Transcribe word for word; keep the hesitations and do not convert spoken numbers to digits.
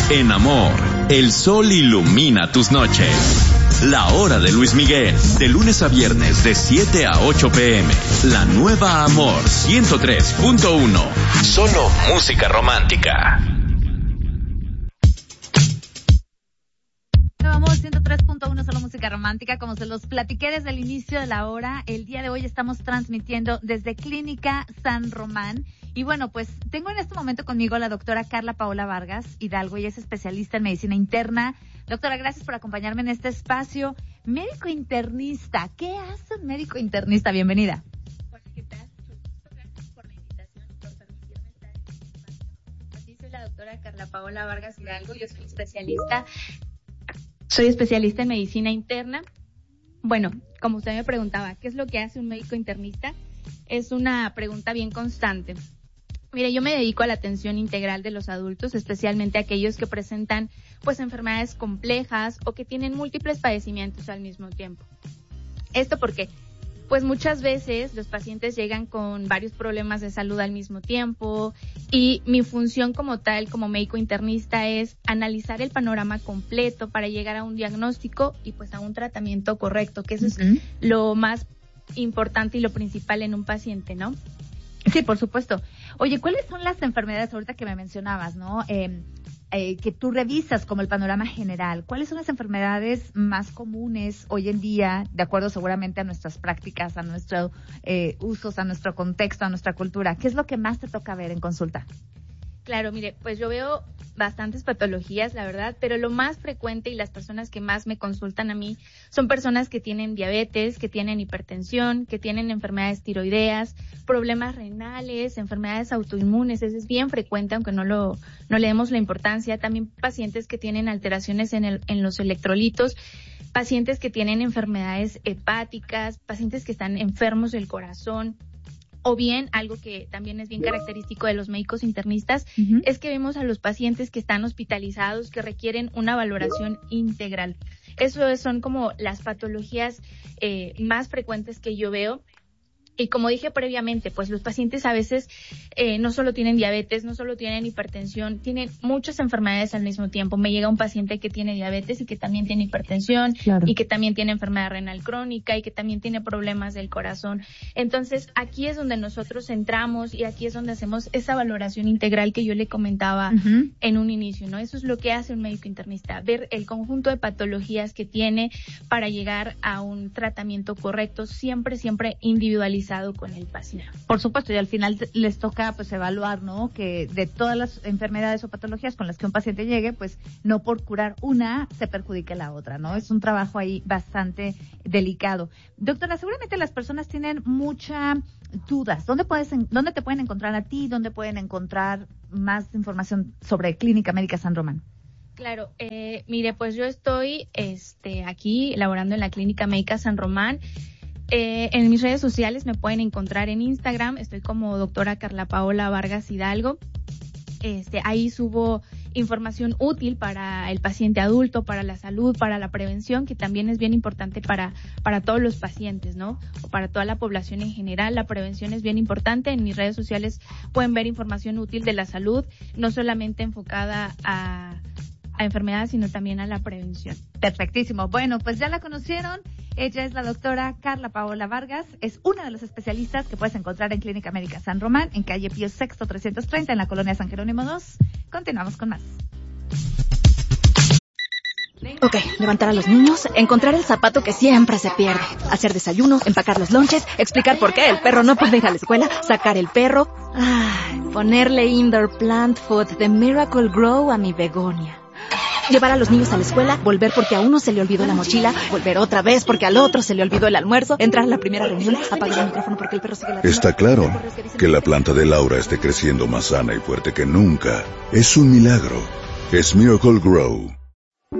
En amor, el sol ilumina tus noches. La hora de Luis Miguel, de lunes a viernes de siete a ocho pm. La nueva Amor ciento tres punto uno. Solo música romántica. Nueva Amor ciento tres punto uno, solo música romántica. Como se los platiqué desde el inicio de la hora, el día de hoy estamos transmitiendo desde Clínica San Román. Y bueno, pues tengo en este momento conmigo a la doctora Carla Paola Vargas Hidalgo. Ella es especialista en medicina interna. Doctora, gracias por acompañarme en este espacio. Médico internista, ¿qué hace un médico internista? Bienvenida. Hola, ¿qué tal? Gracias por la invitación, por permitirme estar en este espacio. Así soy la doctora Carla Paola Vargas Hidalgo. Yo soy especialista, soy especialista en medicina interna. Bueno, como usted me preguntaba, ¿qué es lo que hace un médico internista? Es una pregunta bien constante. Mire, yo me dedico a la atención integral de los adultos, especialmente aquellos que presentan pues enfermedades complejas o que tienen múltiples padecimientos al mismo tiempo. Esto porque pues muchas veces los pacientes llegan con varios problemas de salud al mismo tiempo y mi función como tal, como médico internista, es analizar el panorama completo para llegar a un diagnóstico y pues a un tratamiento correcto, que eso uh-huh. es lo más importante y lo principal en un paciente, ¿no? Sí, por supuesto. Oye, ¿cuáles son las enfermedades ahorita que me mencionabas, no? Eh, eh, que tú revisas como el panorama general. ¿Cuáles son las enfermedades más comunes hoy en día, de acuerdo seguramente a nuestras prácticas, a nuestros eh, usos, a nuestro contexto, a nuestra cultura? ¿Qué es lo que más te toca ver en consulta? Claro, mire, pues yo veo bastantes patologías, la verdad, pero lo más frecuente y las personas que más me consultan a mí son personas que tienen diabetes, que tienen hipertensión, que tienen enfermedades tiroideas, problemas renales, enfermedades autoinmunes. Eso es bien frecuente, aunque no lo no le demos la importancia. También pacientes que tienen alteraciones en el en los electrolitos, pacientes que tienen enfermedades hepáticas, pacientes que están enfermos del corazón. O bien, algo que también es bien característico de los médicos internistas, uh-huh. es que vemos a los pacientes que están hospitalizados, que requieren una valoración integral. Eso son como las patologías eh, más frecuentes que yo veo. Y como dije previamente, pues los pacientes a veces eh, no solo tienen diabetes, no solo tienen hipertensión, tienen muchas enfermedades al mismo tiempo. Me llega un paciente que tiene diabetes y que también tiene hipertensión, claro. y que también tiene enfermedad renal crónica y que también tiene problemas del corazón. Entonces, aquí es donde nosotros entramos y aquí es donde hacemos esa valoración integral que yo le comentaba uh-huh. en un inicio, ¿no? Eso es lo que hace un médico internista, ver el conjunto de patologías que tiene para llegar a un tratamiento correcto, siempre, siempre individualizado con el paciente. Por supuesto, y al final les toca pues evaluar, ¿no? Que de todas las enfermedades o patologías con las que un paciente llegue, pues no por curar una se perjudique la otra, ¿no? Es un trabajo ahí bastante delicado. Doctora, seguramente las personas tienen muchas dudas. ¿Dónde puedes, dónde te pueden encontrar a ti? ¿Dónde pueden encontrar más información sobre Clínica Médica San Román? Claro, eh, mire, pues yo estoy este, aquí laborando en la Clínica Médica San Román. Eh, en mis redes sociales me pueden encontrar en Instagram, estoy como doctora Carla Paola Vargas Hidalgo. Este, ahí subo información útil para el paciente adulto, para la salud, para la prevención, que también es bien importante para, para todos los pacientes, ¿no? O para toda la población en general. La prevención es bien importante. En mis redes sociales pueden ver información útil de la salud, no solamente enfocada a, a enfermedades, sino también a la prevención. Perfectísimo. Bueno, pues ya la conocieron. Ella es la doctora Carla Paola Vargas, es una de los especialistas que puedes encontrar en Clínica Médica San Román, en calle Pío Sexto trescientos treinta, en la colonia San Jerónimo dos. Continuamos con más. Ok, levantar a los niños, encontrar el zapato que siempre se pierde, hacer desayuno, empacar los lonches, explicar por qué el perro no puede ir a la escuela, sacar el perro, ay, ponerle indoor plant food de Miracle Grow a mi begonia. Llevar a los niños a la escuela, volver porque a uno se le olvidó la mochila, volver otra vez porque al otro se le olvidó el almuerzo, entrar a la primera reunión, apagar el micrófono porque el perro sigue ladrando. Está claro que la planta de Laura esté creciendo más sana y fuerte que nunca. Es un milagro. Es Miracle Grow.